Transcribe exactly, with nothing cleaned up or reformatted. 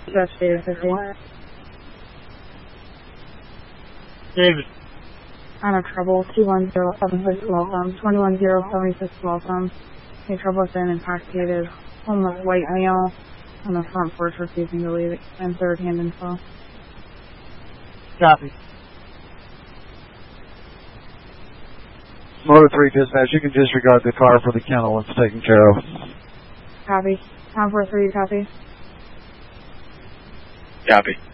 That's David fifty-one. David. I'm in trouble. two one zero seven six welcome. twenty-one zero seventy-six welcome. Any trouble with an intoxicated homeless white male on the front porch refusing to leave and third hand info. Copy. Motor three dispatch, you can disregard the car for the kennel. It's taken care of. Copy. Tom four three, copy. Copy.